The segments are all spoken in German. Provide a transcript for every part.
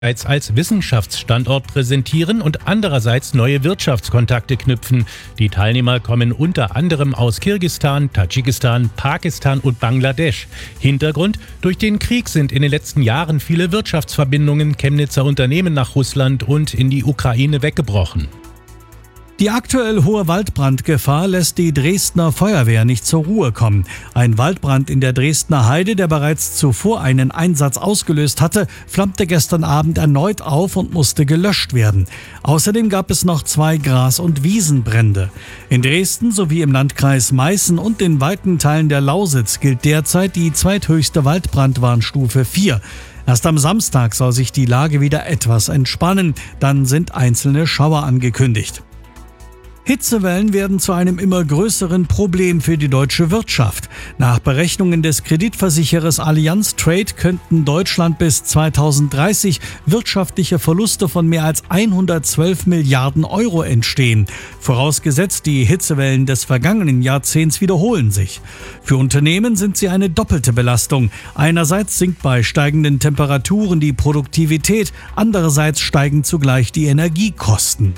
als Wissenschaftsstandort präsentieren und andererseits neue Wirtschaftskontakte knüpfen. Die Teilnehmer kommen unter anderem aus Kirgisistan, Tadschikistan, Pakistan und Bangladesch. Hintergrund: Durch den Krieg sind in den letzten Jahren viele Wirtschaftsverbindungen Chemnitzer Unternehmen nach Russland und in die Ukraine weggebrochen. Die aktuell hohe Waldbrandgefahr lässt die Dresdner Feuerwehr nicht zur Ruhe kommen. Ein Waldbrand in der Dresdner Heide, der bereits zuvor einen Einsatz ausgelöst hatte, flammte gestern Abend erneut auf und musste gelöscht werden. Außerdem gab es noch 2 Gras- und Wiesenbrände. In Dresden sowie im Landkreis Meißen und in weiten Teilen der Lausitz gilt derzeit die zweithöchste Waldbrandwarnstufe 4. Erst am Samstag soll sich die Lage wieder etwas entspannen, dann sind einzelne Schauer angekündigt. Hitzewellen werden zu einem immer größeren Problem für die deutsche Wirtschaft. Nach Berechnungen des Kreditversicherers Allianz Trade könnten Deutschland bis 2030 wirtschaftliche Verluste von mehr als 112 Milliarden Euro entstehen. Vorausgesetzt, die Hitzewellen des vergangenen Jahrzehnts wiederholen sich. Für Unternehmen sind sie eine doppelte Belastung. Einerseits sinkt bei steigenden Temperaturen die Produktivität, andererseits steigen zugleich die Energiekosten.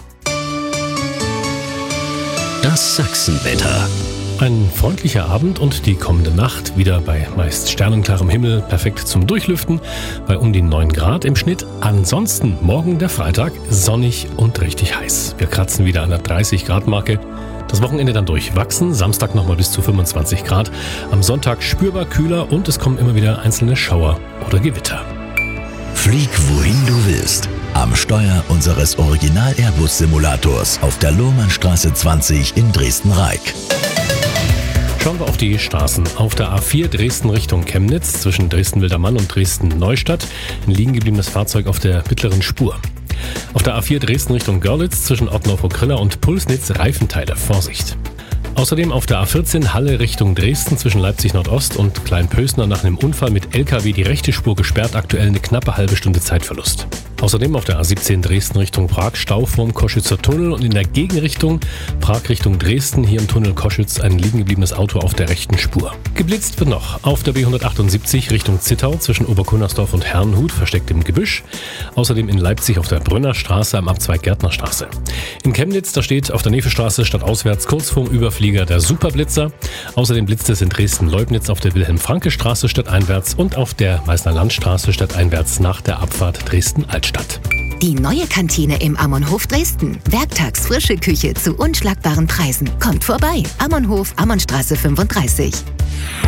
Das Sachsenwetter. Ein freundlicher Abend und die kommende Nacht wieder bei meist sternenklarem Himmel, perfekt zum Durchlüften, bei um die 9 Grad im Schnitt. Ansonsten morgen der Freitag, sonnig und richtig heiß. Wir kratzen wieder an der 30-Grad-Marke. Das Wochenende dann durchwachsen, Samstag nochmal bis zu 25 Grad. Am Sonntag spürbar kühler und es kommen immer wieder einzelne Schauer oder Gewitter. Flieg wohin du willst. Am Steuer unseres Original-Airbus-Simulators auf der Lohmannstraße 20 in Dresden-Reik. Schauen wir auf die Straßen. Auf der A4 Dresden Richtung Chemnitz zwischen Dresden-Wildermann und Dresden-Neustadt ein liegen gebliebenes Fahrzeug auf der mittleren Spur. Auf der A4 Dresden Richtung Görlitz zwischen Ottenau-Kriller und Pulsnitz Reifenteile. Vorsicht! Außerdem auf der A14 Halle Richtung Dresden zwischen Leipzig Nordost und Kleinpösner nach einem Unfall mit LKW die rechte Spur gesperrt, aktuell eine knappe halbe Stunde Zeitverlust. Außerdem auf der A17 Dresden Richtung Prag Stau vorm Koschützer Tunnel und in der Gegenrichtung Prag Richtung Dresden hier im Tunnel Koschütz ein liegen gebliebenes Auto auf der rechten Spur. Geblitzt wird noch auf der B178 Richtung Zittau zwischen Oberkunnersdorf und Herrnhut versteckt im Gebüsch. Außerdem in Leipzig auf der Brünner Straße am Abzweig Gärtnerstraße. In Chemnitz, da steht auf der Nefestraße stadtauswärts kurz vorm Überflieger der Superblitzer. Außerdem blitzt es in Dresden-Leubnitz auf der Wilhelm-Franke-Straße stadteinwärts und auf der Meißner Landstraße stadteinwärts nach der Abfahrt Dresden-Altstadt. Die neue Kantine im Ammonhof Dresden. Werktags frische Küche zu unschlagbaren Preisen. Kommt vorbei. Ammonhof, Ammonstraße 35.